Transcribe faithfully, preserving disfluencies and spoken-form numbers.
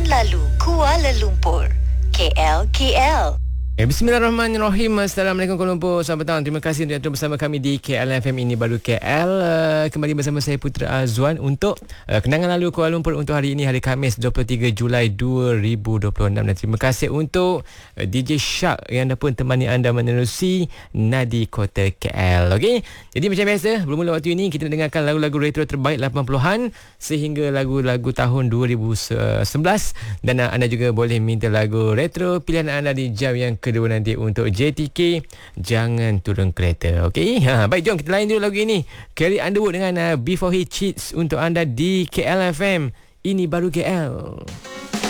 Kenangan lalu Kuala Lumpur, K L K L. Eh, Bismillahirrahmanirrahim. Assalamualaikum Kuala Lumpur. Selamat petang. Terima kasih untuk bersama kami di K L F M Ini Baru K L. Uh, kembali bersama saya Putra Azwan untuk uh, Kenangan Lalu Kuala Lumpur untuk hari ini, hari Khamis dua puluh tiga Julai dua ribu dua puluh enam. Dan terima kasih untuk uh, D J Shark yang dah pun temani anda menerusi Nadi Kota K L. Okey. Jadi macam biasa, bermula waktu ini kita nak dengarkan lagu-lagu retro terbaik lapan puluhan sehingga lagu-lagu tahun dua ribu sebelas, dan uh, anda juga boleh minta lagu retro pilihan anda di jam yang kedua nanti untuk J T K Jangan Turun Kereta. Okey, ha, baik, jom kita lain dulu lagu ini. Carrie Underwood dengan uh, Before He Cheats untuk anda di K L F M Ini Baru K L.